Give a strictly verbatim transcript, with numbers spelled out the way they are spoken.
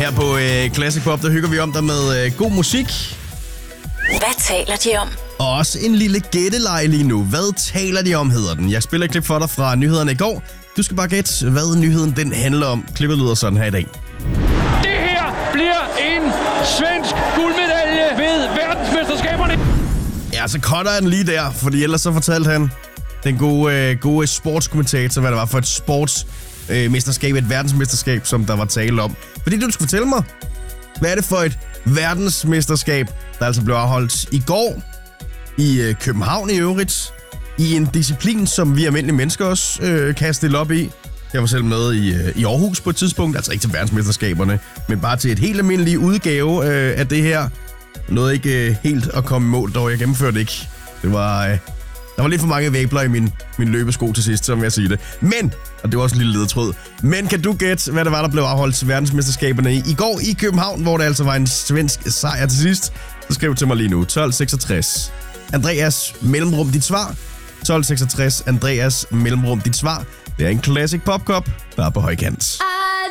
Her på øh, Classic Pop, der hygger vi om dig med øh, god musik. Hvad taler de om? Og også en lille gætteleg lige nu. Hvad taler de om, hedder den. Jeg spiller et klip for dig fra nyhederne i går. Du skal bare gætte, hvad nyheden den handler om. Klippet lyder sådan her i dag. Det her bliver en svensk guldmedalje ved verdensmesterskaberne. Ja, så cutter den lige der, fordi ellers så fortalte han, den gode, øh, gode sportskommentator, hvad det var for et sportsmesterskab, øh, et verdensmesterskab, som der var tale om. Fordi du skal fortælle mig, hvad er det for et verdensmesterskab, der altså blev afholdt i går i øh, København i øvrigt, i en disciplin, som vi almindelige mennesker også øh, kan stille op i. Jeg var selv med i, øh, i Aarhus på et tidspunkt, altså ikke til verdensmesterskaberne, men bare til et helt almindeligt udgave øh, af det her. Nåede ikke øh, helt at komme i mål, dog jeg gennemførte ikke. Det var, øh, der var lidt for mange væbler i min, min løbesko til sidst, som jeg siger det. Men, og det var også en lille ledetråd, men kan du gætte, hvad det var, der blev afholdt til verdensmesterskaberne i, i går i København, hvor det altså var en svensk sejr til sidst? Så skriv til mig lige nu, tolv seksogtres. Andreas, mellemrum dit svar. tolv seksogtres, Andreas, mellemrum dit svar. Det er en Classic Pop Cup, der er på højkant.